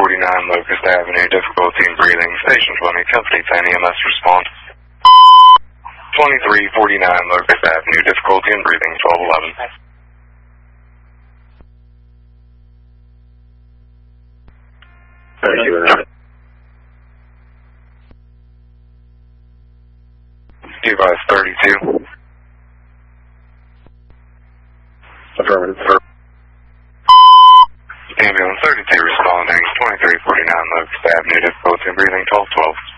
Locust Avenue, difficulty in breathing. Station 20, company 10 EMS respond. 2349 Locust Avenue, difficulty in breathing, 1211. Thank you. Device 32. Affirmative. Ambulance 32 responding, 2349 Locust Avenue, difficulty in breathing, 1212.